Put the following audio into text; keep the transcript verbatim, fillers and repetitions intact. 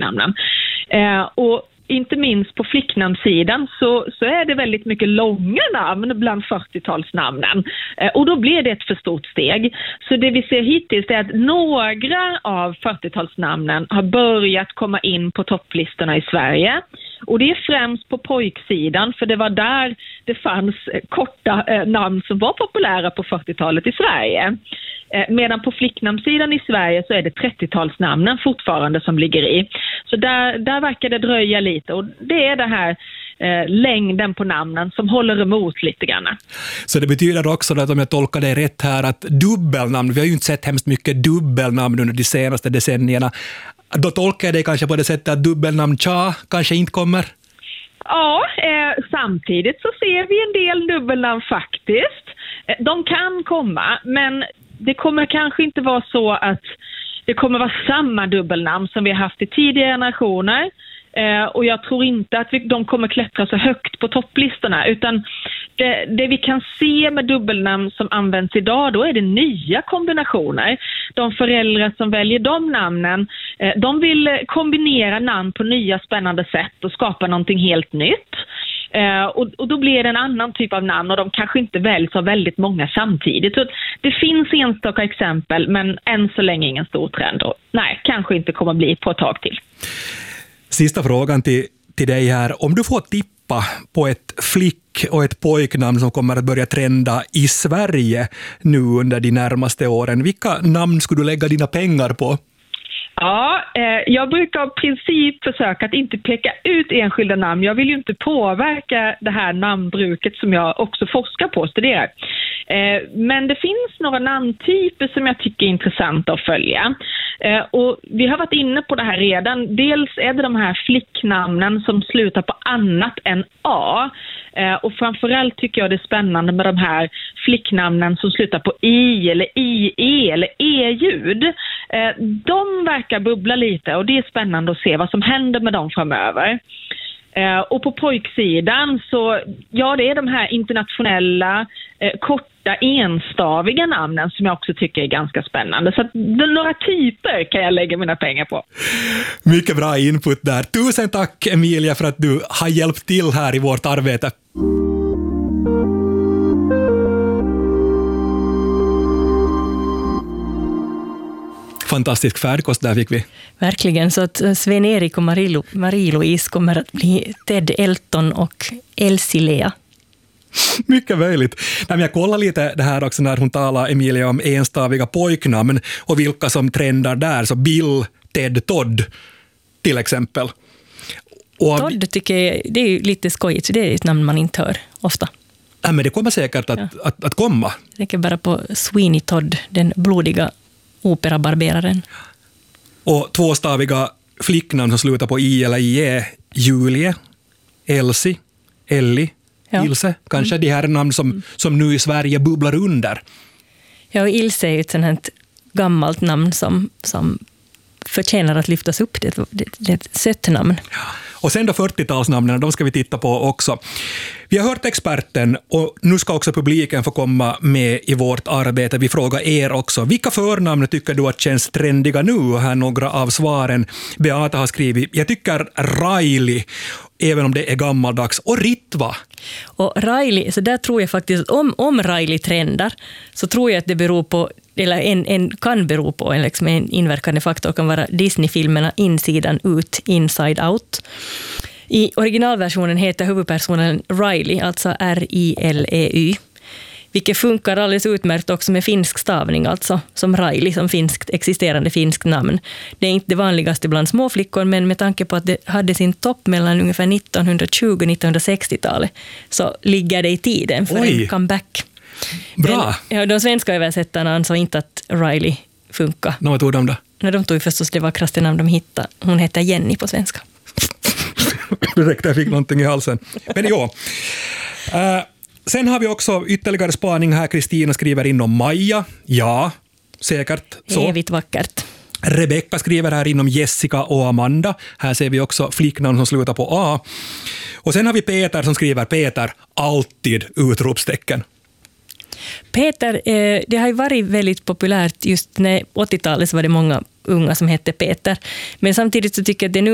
flicknamnen. Eh, och inte minst på flicknamnsidan så, så är det väldigt mycket långa namn bland fyrtiotalsnamnen. Eh, och då blir det ett för stort steg. Så det vi ser hittills är att några av fyrtiotalsnamnen har börjat komma in på topplistorna i Sverige. Och det är främst på pojksidan, för det var där det fanns korta eh, namn som var populära på fyrtiotalet i Sverige. Eh, medan på flicknamnsidan i Sverige så är det trettiotalsnamnen fortfarande som ligger i. Så där, där verkar det dröja lite, och det är det här eh, längden på namnen som håller emot lite grann. Så det betyder också att, om jag tolkar det rätt här, att dubbelnamn, vi har ju inte sett hemskt mycket dubbelnamn under de senaste decennierna. Då tolkar jag det kanske på det sättet att dubbelnamn tja kanske inte kommer? Ja, eh, samtidigt så ser vi en del dubbelnamn faktiskt. Eh, de kan komma, men det kommer kanske inte vara så att det kommer vara samma dubbelnamn som vi har haft i tidigare generationer. Eh, och jag tror inte att vi, de kommer klättra så högt på topplistorna, utan det, det vi kan se med dubbelnamn som används idag, då är det nya kombinationer. De föräldrar som väljer de namnen, eh, de vill kombinera namn på nya spännande sätt och skapa någonting helt nytt. Eh, och, och då blir det en annan typ av namn, och de kanske inte väljs av väldigt många samtidigt. Så det finns enstaka exempel, men än så länge ingen stor trend. Och nej, kanske inte kommer bli på ett tag till. Sista frågan till, till dig här. Om du får tippa på ett flick- och ett pojknamn som kommer att börja trenda i Sverige nu under de närmaste åren, vilka namn skulle du lägga dina pengar på? Ja, eh, jag brukar av princip försöka att inte peka ut enskilda namn. Jag vill ju inte påverka det här namnbruket som jag också forskar på och studerar. Eh, men det finns några namntyper som jag tycker är intressanta att följa. Eh, och vi har varit inne på det här redan. Dels är det de här flicknamnen som slutar på annat än A. Eh, och framförallt tycker jag det är spännande med de här flicknamnen som slutar på I eller I E eller E-ljud. Eh, de verkar bubbla lite, och det är spännande att se vad som händer med dem framöver. Eh, och på pojksidan så, ja, det är de här internationella eh, korta enstaviga namnen som jag också tycker är ganska spännande. Så att några typer kan jag lägga mina pengar på. Mycket bra input där. Tusen tack, Emilia, för att du har hjälpt till här i vårt arbete. Fantastisk färdkost där fick vi. Verkligen, så att Sven-Erik och Marie- Marie-Louise kommer att bli Ted Elton och Elsie-Lea. Mycket möjligt. Nej, men jag kollar lite det här också när hon talar, Emilia, om enstaviga pojknamn och vilka som trendar där. Så Bill, Ted, Todd till exempel. Och Todd tycker jag, det är ju lite skojigt, så det är ett namn man inte hör ofta. Ja, men det kommer säkert att, ja. att, att komma. Jag tänker bara på Sweeney Todd, den blodiga operabarberaren. Och tvåstaviga flicknamn som slutar på I eller I E, Julie, Elsie, Ellie, ja. Ilse. Kanske mm. de här namn som, som nu i Sverige bubblar under. Ja, och Ilse är ju ett sånt här gammalt namn som, som förtjänar att lyftas upp. Det, det, det är ett sött namn. Ja. Och sen då fyrtiotalsnamnen, de ska vi titta på också. Vi har hört experten, och nu ska också publiken få komma med i vårt arbete. Vi frågar er också. Vilka förnamn tycker du att känns trendiga nu? Här några av svaren. Beata har skrivit, jag tycker Riley, även om det är gammaldags, och Ritva. Och Riley, så där tror jag faktiskt, om, om Riley trendar, så tror jag att det beror på, eller en, en kan bero på, en, liksom en inverkande faktor kan vara Disney-filmerna Insidan ut, Inside Out. I originalversionen heter huvudpersonen Riley, alltså R I L E Y. Vilket funkar alldeles utmärkt också med finsk stavning, alltså som Riley, som finskt, existerande finskt namn. Det är inte det vanligaste bland små flickor, men med tanke på att det hade sin topp mellan ungefär nittonhundratjugo till nittonhundrasextiotalet så ligger det i tiden för Oj. en comeback. Bra. Den, ja, de svenska översättarna ansåg inte att Riley funkar. Nå, vad tog de då? Nej, de tog förstås det vackraste namn de hittade. Hon heter Jenny på svenska. Direkt, jag fick någonting i halsen. Men ja. Uh, sen har vi också ytterligare spaning här. Kristina skriver in om Maja. Ja, säkert. Så. Evigt vackert. Rebecca skriver här inom Jessica och Amanda. Här ser vi också flicknamn som slutar på A. Och sen har vi Peter som skriver Peter, alltid utropstecken. Peter, eh, det har ju varit väldigt populärt just när åttiotalet så var det många unga som hette Peter. Men samtidigt så tycker jag att det nu